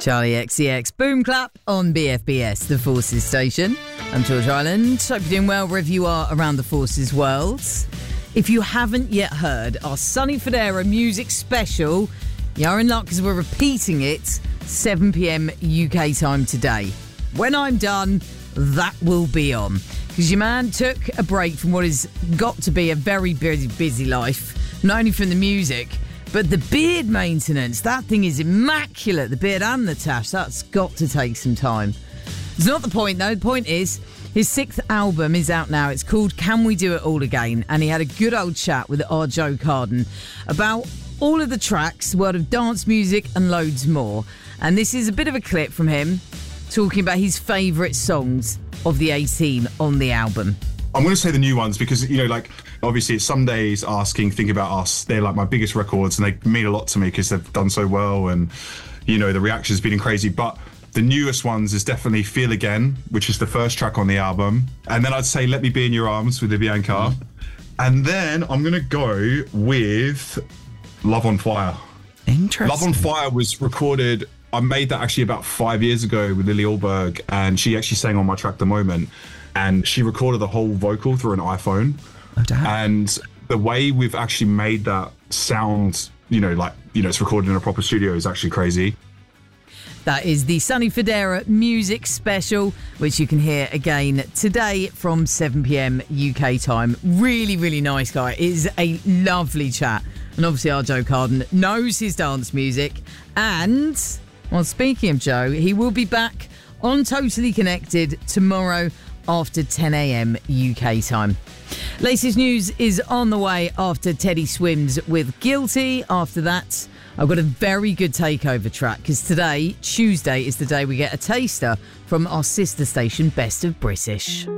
Charlie XCX Boom Clap on BFBS, the Forces station. I'm George Island. Hope you're doing well wherever you are around the Forces world. If you haven't yet heard our Sonny Fodera music special, you're in luck because we're repeating it 7 p.m. UK time today. When I'm done, that will be on. Because your man took a break from what has got to be a very busy life, not only from the music, but the beard maintenance. That thing is immaculate, the beard and the tash. That's got to take some time. It's not the point, though. The point is, his 6th album is out now. It's called Can We Do It All Again? And he had a good old chat with our Joe Carden about all of the tracks, the world of dance music and loads more. And this is a bit of a clip from him talking about his favourite songs of the 18 on the album. I'm going to say the new ones because, obviously it's Some Days, Asking, Think About Us. They're like my biggest records and they mean a lot to me because they've done so well and, the reaction's been crazy. But the newest ones is definitely Feel Again, which is the first track on the album. And then I'd say Let Me Be In Your Arms with Vivian Carr. And then I'm going to go with Love on Fire. Interesting. Love on Fire was recorded, I made that actually about 5 years ago with Lily Alberg, and she actually sang on my track The Moment. And she recorded the whole vocal through an iPhone. Oh, damn. And the way we've actually made that sound, it's recorded in a proper studio is actually crazy. That is the Sonny Fodera music special, which you can hear again today from 7 p.m. UK time. Really, really nice guy. It is a lovely chat. And obviously our Joe Carden knows his dance music. And, well, speaking of Joe, he will be back on Totally Connected tomorrow after 10 a.m. UK time. Latest news is on the way after Teddy Swims with Guilty. After that, I've got a very good takeover track because today, Tuesday, is the day we get a taster from our sister station, Best of British.